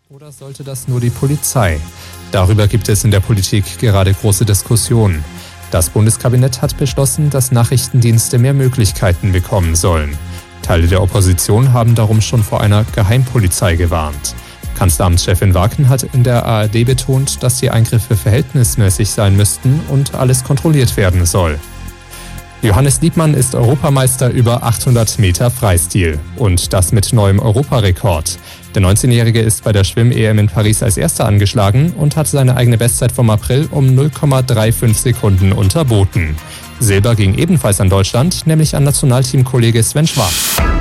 Oder sollte das nur die Polizei? Darüber gibt es in der Politik gerade große Diskussionen. Das Bundeskabinett hat beschlossen, dass Nachrichtendienste mehr Möglichkeiten bekommen sollen. Teile der Opposition haben darum schon vor einer Geheimpolizei gewarnt. Kanzleramtschefin Waken hat in der ARD betont, dass die Eingriffe verhältnismäßig sein müssten und alles kontrolliert werden soll. Johannes Liebmann ist Europameister über 800 Meter Freistil und das mit neuem Europarekord. Der 19-Jährige ist bei der Schwimm-EM in Paris als Erster angeschlagen und hat seine eigene Bestzeit vom April um 0,35 Sekunden unterboten. Silber ging ebenfalls an Deutschland, nämlich an Nationalteamkollege Sven Schwab.